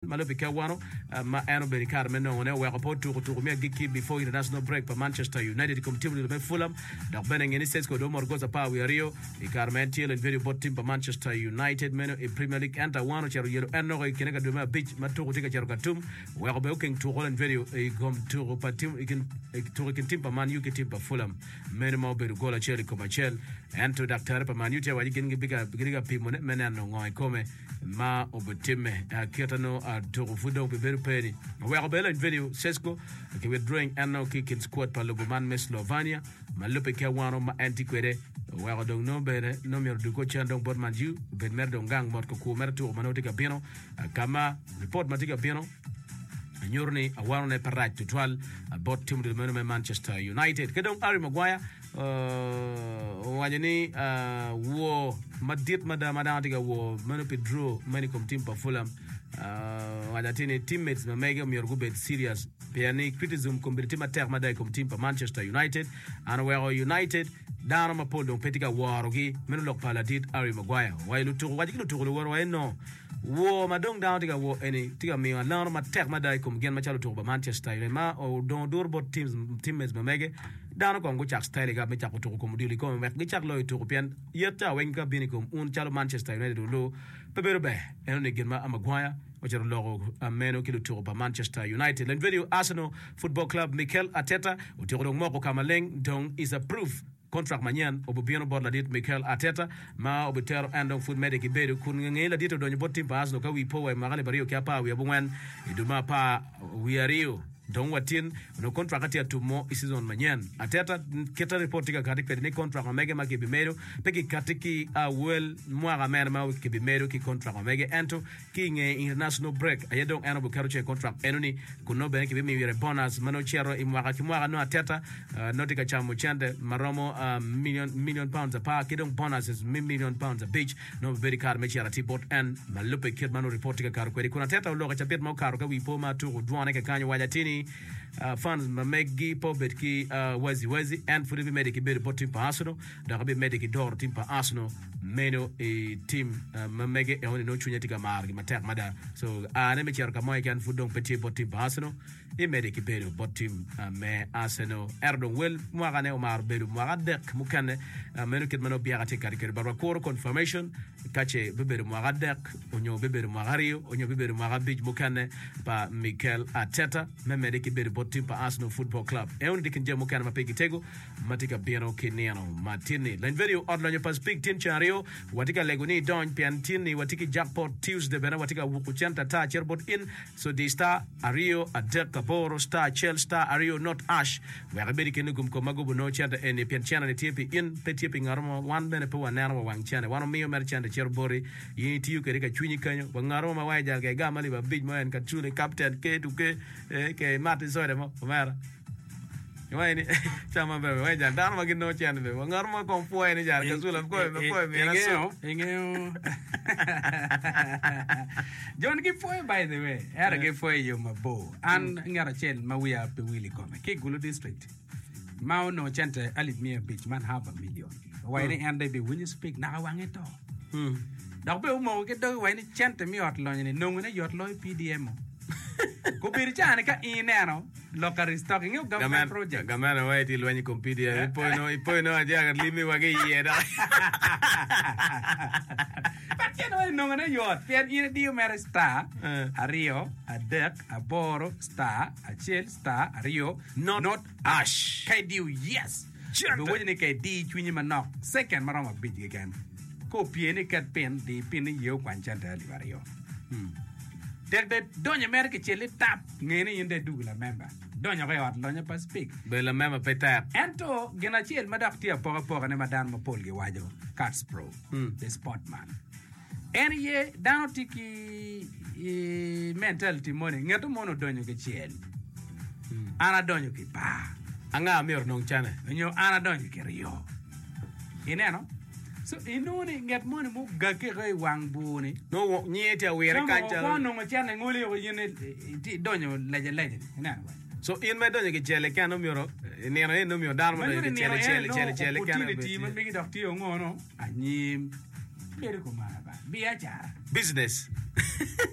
Malopi Kawano, Ma Ano Bericard Meno, and we are about to me Giki before international break for Manchester United, continue to Fulham, the Benning and States Codomor goes apart with Rio, the Carmentil and very bot team for Manchester United, Meno, a Premier League, and one of your and no, I can do my beach, Matu take a Jargatum, we are looking to Holland video, a come to Patim, to team for Man, you can team for Fulham, Menimo Berugola Cheli Comachel, and to Dr. Pamanutia, where you can get bigger people, Menano, I come, Ma Obutime, Kirtano, to Fudo, be very petty. We are Bella video, Sesko, okay, we're drawing Anno kicking squad Palobuman, Slovenia, Malupe Kawano, Ma Antiquere, where I don't know better, no mere Duco Chandon, but Manju, Ben Merdon Gang, Morco Merto, Manotica Piano, Kama, report Matica Piano. Yorni a warone parat to 12 about team the Manchester United. Kedong Harry Maguire wajani wo madit madamadatika wo manopi draw many com team pa Fulham wajatini teammates mamega myorgubet serious piani criticism competitive matter madai com team pa Manchester United and where United dano mapoldo petika warogi menulok paladit Harry Maguire wailu tu wajiki tu waro no wo madong down tiga wo any tiga mi lan ma tek ma dai kum gen ma chalo to ba Manchester United ma o don dur bot teammates ma mege dan ko ngo chak style ga me chak to ko mudili ko me gi chak loy to pian yetta wen ka bini kum un chalo Manchester United lo pebero be en ne gen ma Maguire o chero logo ameno kilo to ba Manchester United and video Arsenal Football Club Mikel Arteta o tiro mo ko kamaleng dong is a proof contract manyan obubiano borla dit Mikel Arteta ma obutero andong food medic bedu kun ngela dito donyo botim pas no ka wi po wa magale bario kya pa wi abungwan iduma pa wi ario don watin no contract atia tumo season manyan Arteta keta report ka katika ni contract mege ma kibimero peki katiki well mwa men ma kibimero ki contract mege ento ki nge international break ayedong eno bu karuche contract enoni kuno be kibimi wire bonus mano chero imwa no Arteta notika chamu chande maromo million pounds a pa kidong bonuses million pounds a beach no very card mechi ara tipot and malupe kid mano report ka karu kweri kuna Arteta lo ka chapet mo karu ka wi po ma tu duane ka kanyo wajatini fans mamegi pobet ki wazi and for the medic be report team pa Arsenal da be medic door team pa Arsenal meno e team mamege e woni no chunya tiga margi matek mada so ne me cher ka moy kan fu donc petit bot team pa Arsenal e medic be bot team me Arsenal erdon wel mo ga ne Omar be mo ga dek mu kan meno kit mano biya ati karikere barwa ko confirmation kache be be mo ga dek onyo be be mo ga rio onyo be be mo ga bij mu kan pa Mikel Arteta me medic be bot team pa Arsenal Football Club e on dikin jemo kan ma pegi tego matika biano kiniano matini len video odlo pas big tin chario watika legoni don piantini watiki jackpot Tuesday bena watika wukuchanta ta cherbot in so the star ario adeka boro star chel star ario not ash we abedi kinugum ko magobu no chanta ene pianchana ne tipi in petipi ngarmo wan bene po wanana wang chane wano miyo mer chanta cherbori yiti yu kerika chwinyi kanyo wangaro ma waja ke gamali ba big man ka chule captain ke to ke Martin Soide mo mara Wani chama bebe waja ndano magino chane bebe wangarma kon foi ni jar kasula ko mi naso ingeo John ki foi by the way era ki foi yo mabo and ngara chen mawia pe wili kome ki gulu district mau no chante alit mia beach man half a million why ni and they be when you speak na wangeto dog be mo ke do why ni chante mi ot lo ni no ne yot lo PDM ko bir chane ka ineno local restocking yo government project gamana wait il wani compedia poi no aja limi wage yeda But no ne yot pian in dio mer star a Rio a Dek a Boro star a Chel star a Rio not ash kai dio yes but when ne kai di chwini manok second marama big again ko pieni kat pen di pini yo kwanchanta li vario Derbe donya merke chele tap ngene yende dugula member donya ko yot donya pas speak be la member pe tap ento gena chel madak tia pora ne madan ma polge wajo Cats Pro the sportman eni ye dano tiki mentality money ngato mono donya ke chel ana donya ke pa anga mior nong chane nyo ana donya ke rio ineno so inoni nget money mo gake kai wang buni no nyete awere kancha no no chane ngoli ko yene donyo leje ina so in me donyo ke chele kan no mioro ne no mio dar mo de chele kan ti man bigi dokti ngono anyim beri ko mara ba biya jara business